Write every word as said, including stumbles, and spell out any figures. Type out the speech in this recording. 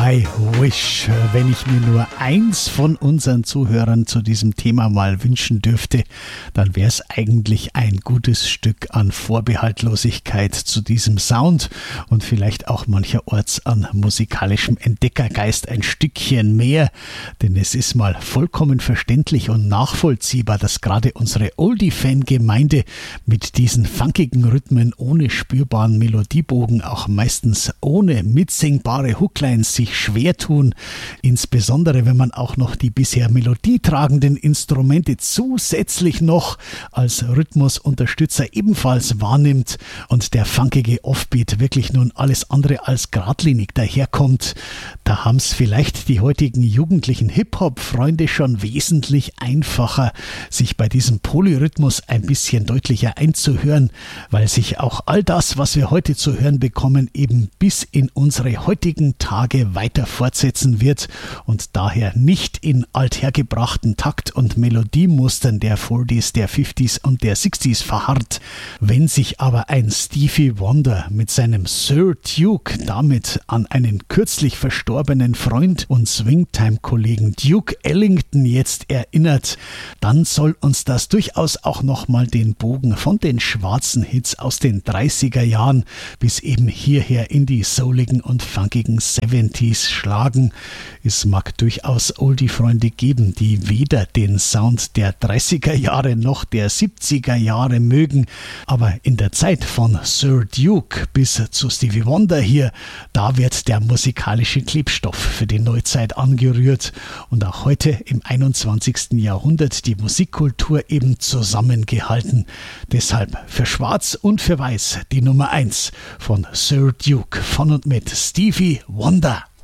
I wish, wenn ich mir nur eins von unseren Zuhörern zu diesem Thema mal wünschen dürfte, dann wäre es eigentlich ein gutes Stück an Vorbehaltlosigkeit zu diesem Sound und vielleicht auch mancherorts an musikalischem Entdeckergeist ein Stückchen mehr, denn es ist mal vollkommen verständlich und nachvollziehbar, dass gerade unsere Oldie-Fan-Gemeinde mit diesen funkigen Rhythmen ohne spürbaren Melodiebogen, auch meistens ohne mitsingbare Hooklines, sich schwer tun, insbesondere wenn man auch noch die bisher melodietragenden Instrumente zusätzlich noch als Rhythmusunterstützer ebenfalls wahrnimmt und der funkige Offbeat wirklich nun alles andere als geradlinig daherkommt. Da haben es vielleicht die heutigen jugendlichen Hip-Hop-Freunde schon wesentlich einfacher, sich bei diesem Polyrhythmus ein bisschen deutlicher einzuhören, weil sich auch all das, was wir heute zu hören bekommen, eben bis in unsere heutigen Tage weiter fortsetzen wird und daher nicht in althergebrachten Takt- und Melodiemustern der vierziger, der fünfziger und der sechziger verharrt. Wenn sich aber ein Stevie Wonder mit seinem Sir Duke damit an einen kürzlich verstorbenen Freund und Swingtime-Kollegen Duke Ellington jetzt erinnert, dann soll uns das durchaus auch nochmal den Bogen von den schwarzen Hits aus den dreißiger Jahren bis eben hierher in die souligen und funkigen siebziger schlagen. Es mag durchaus Oldie-Freunde geben, die weder den Sound der dreißiger Jahre noch der siebziger Jahre mögen, aber in der Zeit von Sir Duke bis zu Stevie Wonder hier, da wird der musikalische Klebstoff für die Neuzeit angerührt und auch heute im einundzwanzigsten Jahrhundert die Musikkultur eben zusammengehalten. Deshalb für Schwarz und für Weiß die Nummer eins von Sir Duke von und mit Stevie Wonder.